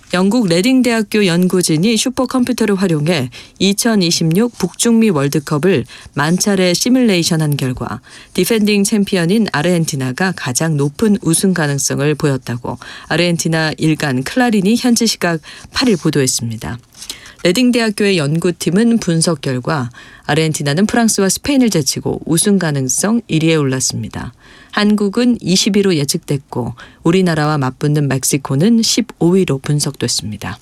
영국 레딩 대학교 연구진이 슈퍼컴퓨터를 활용해 2026 북중미 월드컵을 만차례 시뮬레이션한 결과 디펜딩 챔피언인 아르헨티나가 가장 높은 우승 가능성을 보였다고 아르헨티나 일간 클라린이 현지 시각 8일 보도했습니다. 레딩 대학교의 연구팀은 분석 결과 아르헨티나는 프랑스와 스페인을 제치고 우승 가능성 1위에 올랐습니다. 한국은 20위로 예측됐고 우리나라와 맞붙는 멕시코는 15위로 분석됐습니다.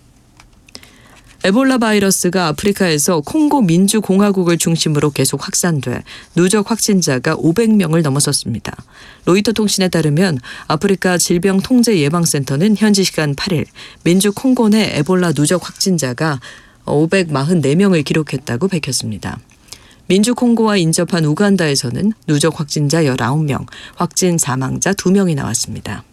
에볼라 바이러스가 아프리카에서 콩고 민주공화국을 중심으로 계속 확산돼 누적 확진자가 500명을 넘어섰습니다. 로이터 통신에 따르면 아프리카 질병통제예방센터는 현지 시간 8일 민주 콩고 내 에볼라 누적 확진자가 544명을 기록했다고 밝혔습니다. 민주 콩고와 인접한 우간다에서는 누적 확진자 19명, 확진 사망자 2명이 나왔습니다.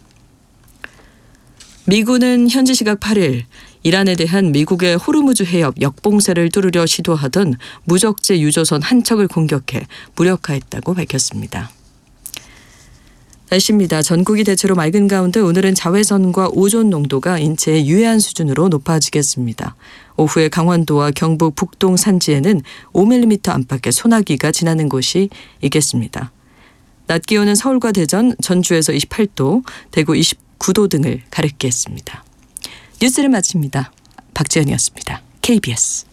미군은 현지 시각 8일 이란에 대한 미국의 호르무즈 해협 역봉쇄를 뚫으려 시도하던 무적재 유조선 한 척을 공격해 무력화했다고 밝혔습니다. 날씨입니다. 전국이 대체로 맑은 가운데 오늘은 자외선과 오존 농도가 인체에 유해한 수준으로 높아지겠습니다. 오후에 강원도와 경북 북동 산지에는 5mm 안팎의 소나기가 지나는 곳이 있겠습니다. 낮 기온은 서울과 대전, 전주에서 28도, 대구 29도 등을 가리키겠습니다. 뉴스를 마칩니다. 박지연이었습니다. KBS